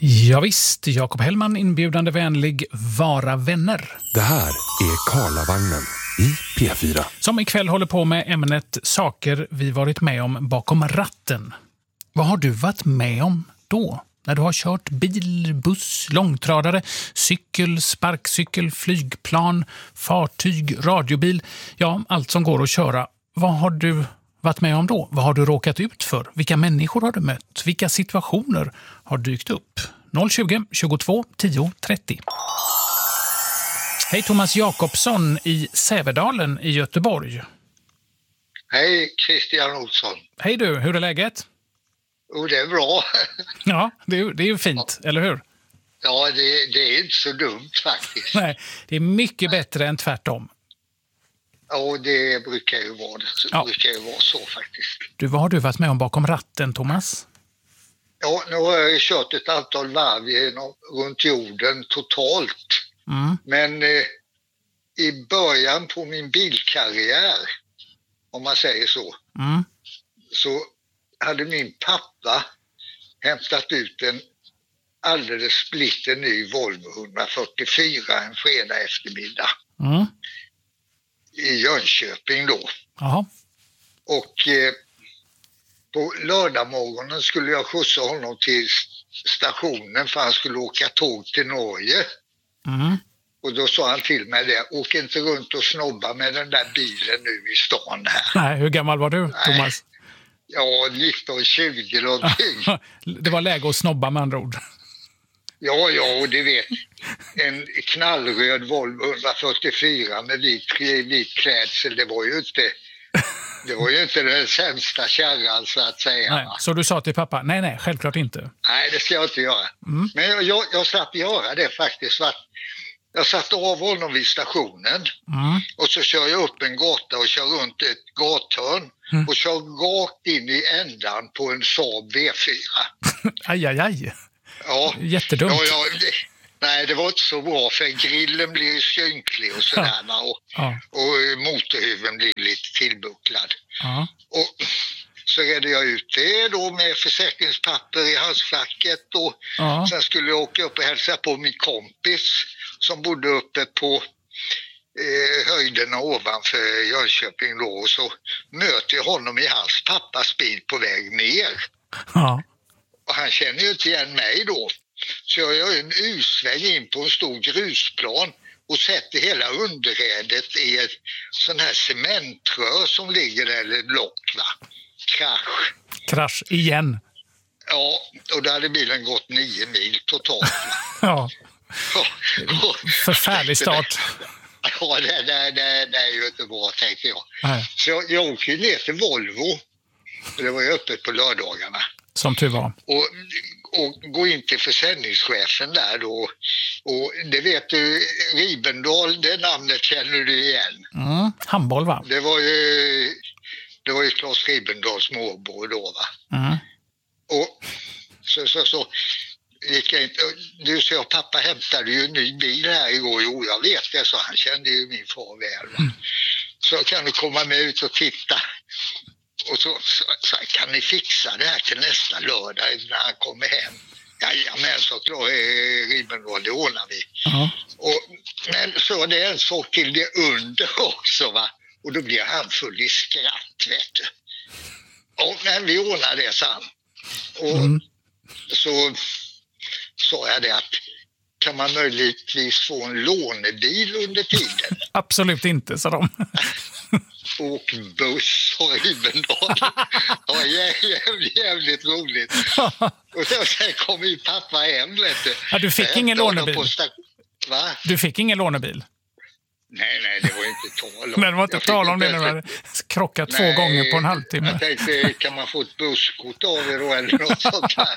Ja visst, Jakob Hellman, inbjudande vänlig, vara vänner. Det här är Karlavagnen i P4. Som ikväll håller på med ämnet saker vi varit med om bakom ratten. Vad har du varit med om då? När du har kört bil, buss, långtradare, cykel, sparkcykel, flygplan, fartyg, radiobil. Ja, allt som går att köra. Vad har du varit med om då? Vad har du råkat ut för? Vilka människor har du mött? Vilka situationer har dykt upp? 020 22 10 30. Hej, Thomas Jakobsson i Sävedalen i Göteborg. Hej, Christian Olsson. Hej du, hur är läget? Jo, det är bra. Ja, det är ju fint, eller hur? Ja, det är inte så dumt faktiskt. Nej, det är mycket bättre än tvärtom. Ja, det brukar ju vara så faktiskt. Du, vad har du varit med om bakom ratten, Thomas? Ja, nu har jag kört ett antal varv runt jorden totalt. Mm. Men i början på min bilkarriär, om man säger så, så hade min pappa hämtat ut en alldeles splitter ny Volvo 144 en fredag eftermiddag i Jönköping då. Aha. Och på lördagmorgonen skulle jag skjutsa honom till stationen för han skulle åka tåg till Norge. Och då sa han till mig det, åk inte runt och snobba med den där bilen nu i stan här. Nej, hur gammal var du, Thomas? Ja, 19-20 någonting. Det var läge att snobba med andra ord. Ja, och du vet, en knallröd Volvo 144 med vit klädsel, det var ju inte den sämsta kärran så att säga. Nej, så du sa till pappa, nej, självklart inte. Nej, det ska jag inte göra. Men jag slapp göra det faktiskt. Jag satte av honom vid stationen och så kör jag upp en gata och kör runt ett gathörn och kör rakt in i ändan på en Saab V4. Aj. Ja. Jättedumt. Nej, det var inte så bra för grillen blir synklig och sådär och motorhuven blir lite tillbucklad. Och så redde jag ut det då med försäkringspapper i halsfacket och sen skulle jag åka upp och hälsa på min kompis som bodde uppe på höjderna ovanför Jönköping då, och så möter jag honom i hans pappas bil på väg ner. Och han känner ju inte igen mig då. Så jag gör en U-sväng in på en stor grusplan och sätter hela underredet i ett sån här cementrör som ligger där, eller block, va? Krasch igen. Ja, och där hade bilen gått 9 mil totalt. Ja. Förfärlig start. Ja, det är ju inte bra, tänkte jag. Nej. Så jag åker ner till Volvo. Det var ju öppet på lördagarna. Som tur var. Och gå in till försäljningschefen där då. Och det vet du, Ribendal, det namnet känner du igen. Handboll, va? Det var ju Claes Ribendals morbror då, va? Och så gick jag inte. Du sa jag, pappa hämtade ju en ny bil här igår. Jo, jag vet det, så han kände ju min far väl, va? Så kan du komma med ut och titta. Och så kan ni fixa det här till nästa lördag när han kommer hem. Jajamän, så klart Ribendal, det ordnar vi. Men så det är en sak till det under också, va? Och då blir han full i skratt, vet du. Och men vi ordnar det sen. Och så sa jag det att kan man möjligtvis få en lånebil under tiden? Absolut inte, sa de. Och buss och Ribendal. Ja, jävligt roligt. Och sen kom ju pappa hem, vet du. Ja, du fick ingen lånebil? Va? Du fick ingen lånebil? Nej, det var inte tal om. Men det var inte tal om det när du hade krockat 2 gånger på en halvtimme. Jag tänkte, kan man få ett busskort av er då eller något sånt där?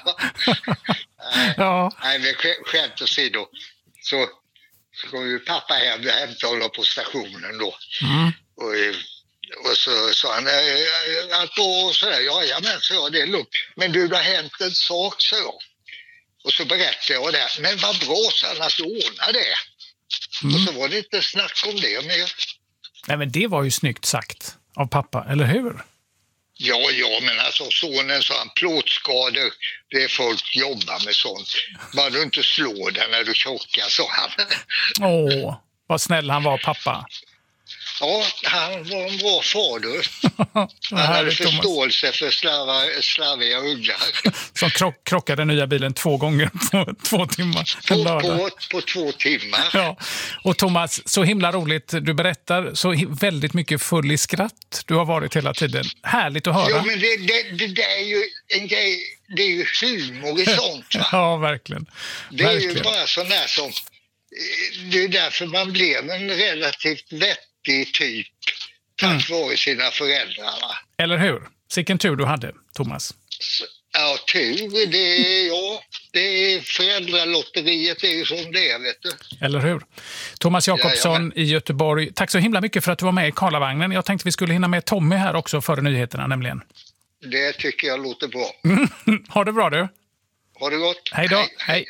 Nej, men skämt åsido. Så kom ju pappa hem och hämtade honom på stationen då. Och så sa han att då sådär, jajamän, så jag, det är lugnt. Men du, det har hänt en sak, så jag. Och så berättade jag det. Men vad bra, så annars ordnar det. Och så var det inte snack om det mer. Nej, men det var ju snyggt sagt av pappa, eller hur? Ja, men alltså sonen sa han, plåtskador, det är folk jobbar med sånt. Bara du inte slår den när du krockar, sa han. Åh, vad snäll han var, pappa. Ja, han var en bra fader. Han hade förståelse för slarviga uggar. Som krockade nya bilen 2 gånger på 2 timmar. På 2 timmar. Ja. Och Thomas, så himla roligt. Du berättar så väldigt mycket full i skratt. Du har varit hela tiden. Härligt att höra. Ja, men det där är ju en grej. Det är ju humor i sånt, va? Ja, verkligen. Det är ju bara sån där som... Det är därför man blev en relativt vettig typ tack vare sina föräldrar. Eller hur? Sicken tur du hade, Thomas. Ja, tur. Det är föräldralotteriet, det är ju som det är, vet du. Eller hur? Thomas Jakobsson i Göteborg. Tack så himla mycket för att du var med i Karlavagnen. Jag tänkte vi skulle hinna med Tommy här också före nyheterna nämligen. Det tycker jag låter bra. Ha det bra du. Ha det gott. Hej då. Hej.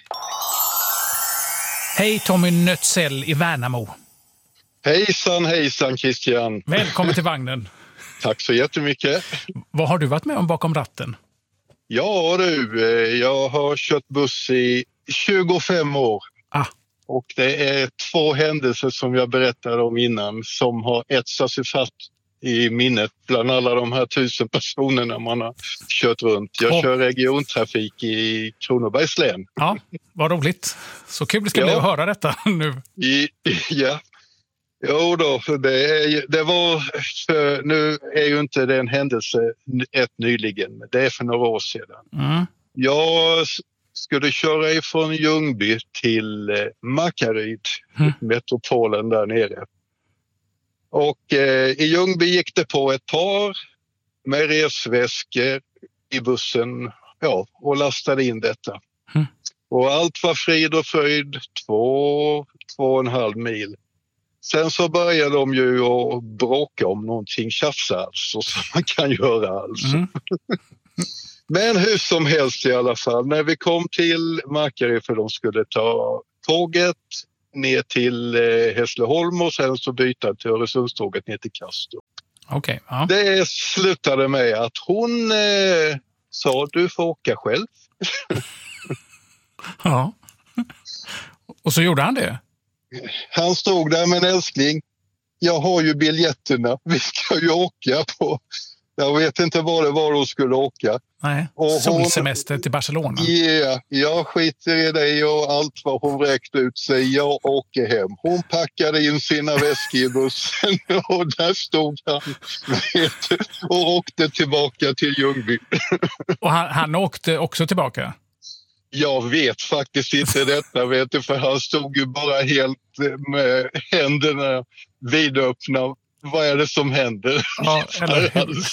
Hej Tommy Nötsell i Värnamo. Hejsan Christian. Välkommen till vagnen. Tack så jättemycket. Vad har du varit med om bakom ratten? Ja du, jag har kört buss i 25 år. Och det är 2 händelser som jag berättade om innan som har etsat sig fast i minnet bland alla de här 1000 personerna man har kört runt. Jag kör regiontrafik i Kronobergs län. Ja, vad roligt. Så kul ska bli att höra detta nu. Ja. Jo då, det var nu är ju inte det en händelse nyligen, men det är för några år sedan. Jag skulle köra ifrån Ljungby till Markaryd, metropolen där nere. Och i Ljungby gick det på ett par med resväskor i bussen och lastade in detta. Och allt var frid och fröjd, 2,5 mil. Sen så började de ju att bråka om någonting, tjafsa alltså, som man kan göra alltså. Men hur som helst i alla fall, när vi kom till Markaryd för de skulle ta tåget ner till Hässleholm och sen så byta till Öresundståget ner till Kastrup. Okay, ja. Det slutade med att hon sa du får åka själv. Ja. Och så gjorde han det? Han stod där med en älskling. Jag har ju biljetterna. Vi ska ju åka på... Jag vet inte vad det var hon skulle åka. Nej, solsemester till Barcelona. Jag skiter i det och allt vad hon räckte ut sig. Jag åker hem. Hon packade in sina väskor i bussen och där stod han och åkte tillbaka till Ljungby. Och han åkte också tillbaka? Jag vet faktiskt inte detta, vet du, för han stod ju bara helt med händerna vidöppna. Vad är det som händer? Ja, eller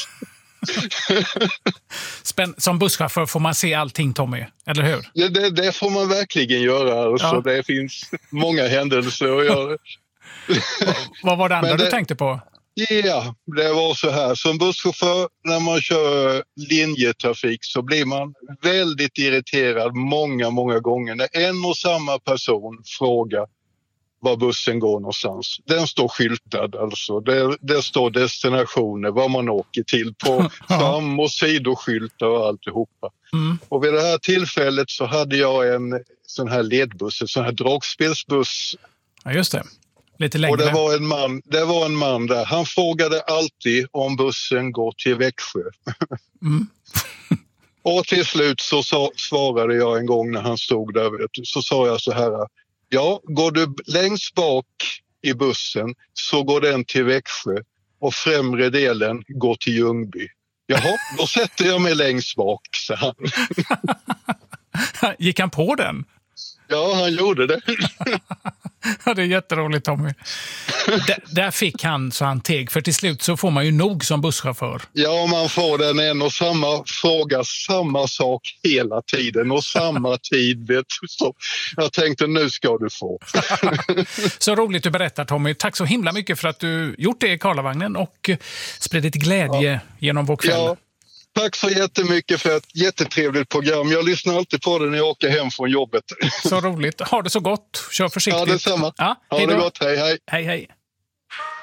som busschaufför får man se allting, Tommy, eller hur? Ja, det får man verkligen göra. Alltså. Ja. Det finns många händelser att göra. Vad var det andra du tänkte på? Ja, det var så här. Som busschaufför när man kör linjetrafik så blir man väldigt irriterad många gånger när en och samma person frågar var bussen går någonstans. Den står skyltad alltså. Det står destinationer, vad man åker till på fram- och sidoskyltar och alltihopa. Och vid det här tillfället så hade jag en sån här ledbuss, en sån här dragspelsbuss. Ja, just det. Lite längre. Och det var en man där. Han frågade alltid om bussen går till Växjö. Och till slut så svarade jag en gång när han stod där. Så sa jag så här. Ja, går du längst bak i bussen så går den till Växjö. Och främre delen går till Ljungby. Jaha, då sätter jag mig längst bak, sa han. Gick han på den? Ja, han gjorde det. Ja, det är jätteroligt, Tommy. Där fick han så han teg. För till slut så får man ju nog som busschaufför. Ja, man får den en och samma fråga, samma sak hela tiden och samma tid. Så jag tänkte, nu ska du få. Så roligt du berättar, Tommy. Tack så himla mycket för att du gjort det i Karlavagnen och spridit glädje genom vår kväll. Ja. Tack så jättemycket för ett jättetrevligt program. Jag lyssnar alltid på det när jag åker hem från jobbet. Så roligt. Ha det så gott. Kör försiktigt. Ja, detsamma. Ja, ha det gott. Hej, hej. Hej, hej.